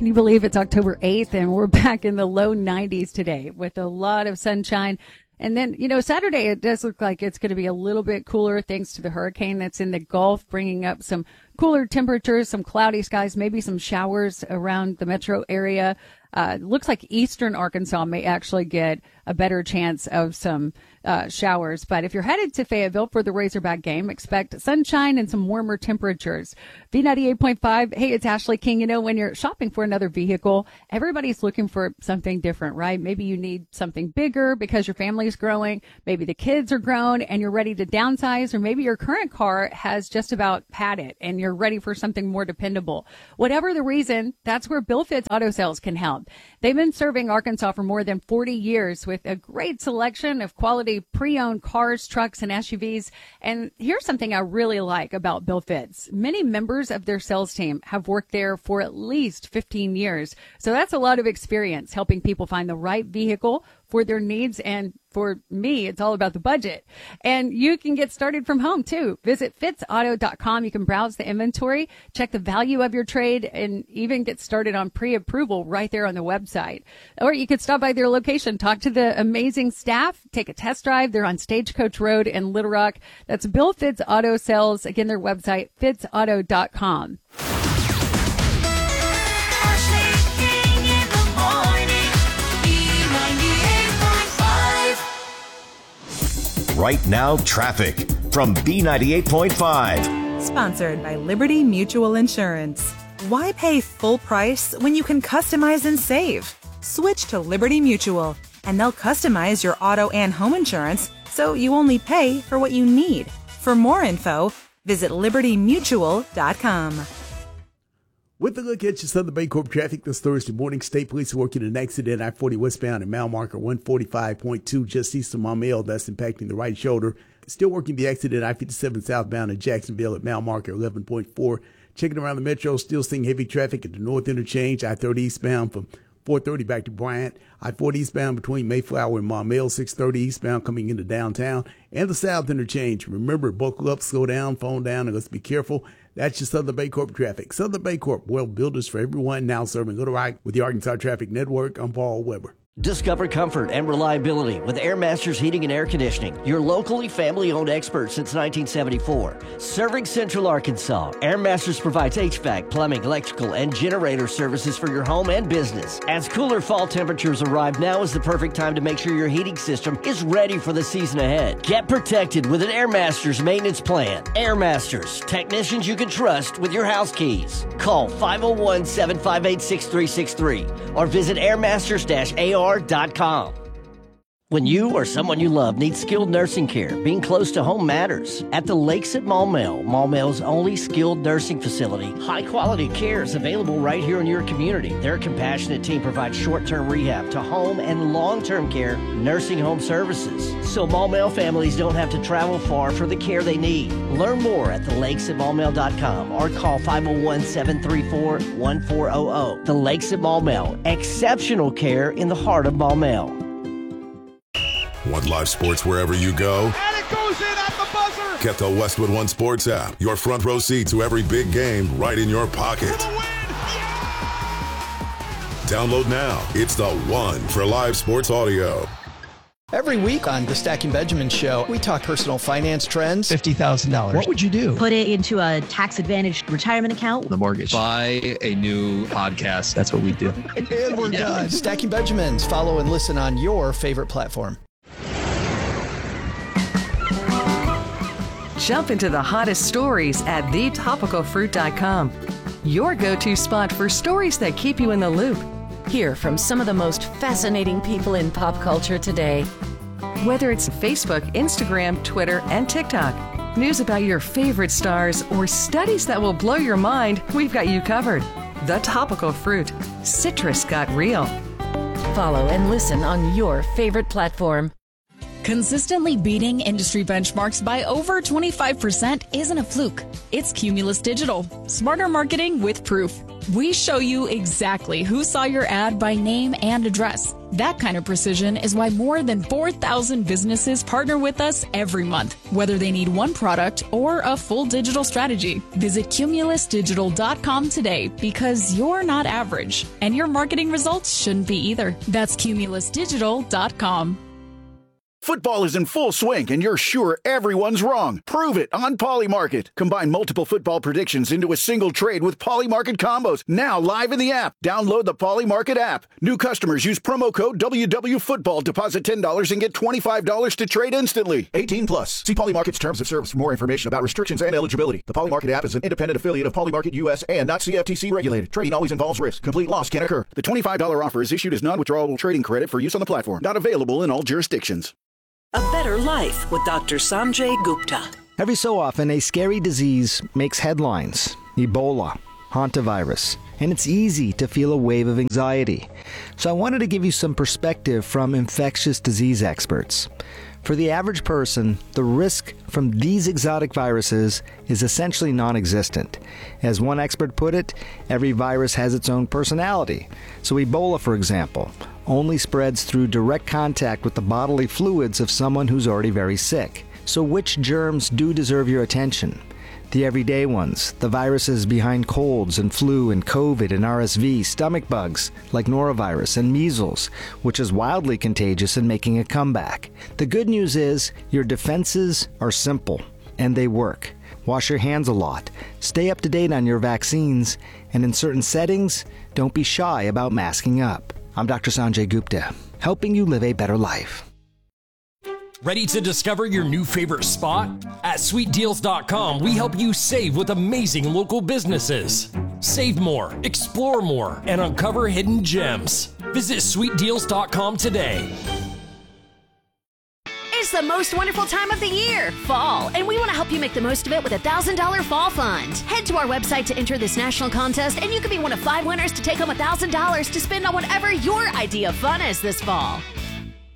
Can you believe it's October 8th and we're back in the low 90s today with a lot of sunshine? And then, Saturday, it does look like it's going to be a little bit cooler thanks to the hurricane that's in the Gulf, bringing up some cooler temperatures, some cloudy skies, maybe some showers around the metro area. Looks like eastern Arkansas may actually get a better chance of some showers. But if you're headed to Fayetteville for the Razorback game, expect sunshine and some warmer temperatures. B98.5, hey, it's Ashley King. When you're shopping for another vehicle, everybody's looking for something different, right? Maybe you need something bigger because your family's growing. Maybe the kids are grown and you're ready to downsize, or maybe your current car has just about had it and you're ready for something more dependable. Whatever the reason, that's where Bill Fitz Auto Sales can help. They've been serving Arkansas for more than 40 years with a great selection of quality pre-owned cars, trucks, and SUVs. And here's something I really like about Bill Fitz. Many members of their sales team have worked there for at least 15 years. So that's a lot of experience helping people find the right vehicle for their needs. And for me, it's all about the budget. And you can get started from home, too. Visit fitzauto.com. You can browse the inventory, check the value of your trade, and even get started on pre-approval right there on the website. Or you could stop by their location, talk to the amazing staff, take a test drive. They're on Stagecoach Road in Little Rock. That's Bill Fitz Auto Sales. Again, their website, fitzauto.com. Right now, traffic from B98.5. Sponsored by Liberty Mutual Insurance. Why pay full price when you can customize and save? Switch to Liberty Mutual, and they'll customize your auto and home insurance so you only pay for what you need. For more info, visit libertymutual.com. With a look at your Southern Bancorp traffic this Thursday morning, State Police are working an accident I-40 westbound at mile marker 145.2 just east of Maumelle. That's impacting the right shoulder. Still working the accident I-57 southbound in Jacksonville at mile marker 11.4. Checking around the metro, still seeing heavy traffic at the north interchange, I-30 eastbound from 430 back to Bryant, I-40 eastbound between Mayflower and Maumelle, 630 eastbound coming into downtown, and the south interchange. Remember, buckle up, slow down, phone down, and let's be careful. That's your Southern Bancorp traffic. Southern Bancorp, well, builders for everyone, now serving Little Rock with the Arkansas Traffic Network. I'm Paul Weber. Discover comfort and reliability with Air Masters Heating and Air Conditioning, your locally family-owned expert since 1974. Serving Central Arkansas, Air Masters provides HVAC, plumbing, electrical, and generator services for your home and business. As cooler fall temperatures arrive, now is the perfect time to make sure your heating system is ready for the season ahead. Get protected with an Air Masters maintenance plan. Air Masters, technicians you can trust with your house keys. Call 501-758-6363 or visit airmasters-ar.com. When you or someone you love needs skilled nursing care, being close to home matters. At the Lakes at Maumelle, Maumelle's only skilled nursing facility, high-quality care is available right here in your community. Their compassionate team provides short-term rehab to home and long-term care nursing home services, so Maumelle families don't have to travel far for the care they need. Learn more at thelakesatmaumelle.com or call 501-734-1400. The Lakes at Maumelle, exceptional care in the heart of Maumelle. Want live sports wherever you go? And it goes in at the buzzer! Get the Westwood One Sports app. Your front row seat to every big game right in your pocket. For the win! Yeah! Download now. It's the one for live sports audio. Every week on the Stacking Benjamin Show, we talk personal finance trends. $50,000. What would you do? Put it into a tax-advantaged retirement account. The mortgage. Buy a new podcast. That's what we do. And we're done. Stacking Benjamins. Follow and listen on your favorite platform. Jump into the hottest stories at thetopicalfruit.com. Your go-to spot for stories that keep you in the loop. Hear from some of the most fascinating people in pop culture today. Whether it's Facebook, Instagram, Twitter, and TikTok, news about your favorite stars, or studies that will blow your mind, we've got you covered. The Topical Fruit. Citrus got real. Follow and listen on your favorite platform. Consistently beating industry benchmarks by over 25% isn't a fluke. It's Cumulus Digital. Smarter marketing with proof. We show you exactly who saw your ad by name and address. That kind of precision is why more than 4,000 businesses partner with us every month, whether they need one product or a full digital strategy. Visit cumulusdigital.com today because you're not average, and your marketing results shouldn't be either. That's cumulusdigital.com. Football is in full swing, and you're sure everyone's wrong. Prove it on Polymarket. Combine multiple football predictions into a single trade with Polymarket combos. Now live in the app. Download the Polymarket app. New customers use promo code WWFootball. Deposit $10 and get $25 to trade instantly. 18 plus. See Polymarket's terms of service for more information about restrictions and eligibility. The Polymarket app is an independent affiliate of Polymarket US and not CFTC regulated. Trading always involves risk. Complete loss can occur. The $25 offer is issued as non-withdrawable trading credit for use on the platform. Not available in all jurisdictions. A Better Life with Dr. Sanjay Gupta. Every so often, a scary disease makes headlines. Ebola, hantavirus, and it's easy to feel a wave of anxiety. So I wanted to give you some perspective from infectious disease experts. For the average person, the risk from these exotic viruses is essentially non-existent. As one expert put it, every virus has its own personality. So Ebola, for example, only spreads through direct contact with the bodily fluids of someone who's already very sick. So which germs do deserve your attention? The everyday ones, the viruses behind colds and flu and COVID and RSV, stomach bugs like norovirus and measles, which is wildly contagious and making a comeback. The good news is your defenses are simple and they work. Wash your hands a lot, stay up to date on your vaccines, and in certain settings, don't be shy about masking up. I'm Dr. Sanjay Gupta, helping you live a better life. Ready to discover your new favorite spot? At sweetdeals.com, we help you save with amazing local businesses. Save more, explore more, and uncover hidden gems. Visit sweetdeals.com today. It's the most wonderful time of the year, fall, and we want to help you make the most of it with a $1,000 fall fund. Head to our website to enter this national contest, and you could be one of 5 winners to take home $1,000 to spend on whatever your idea of fun is this fall.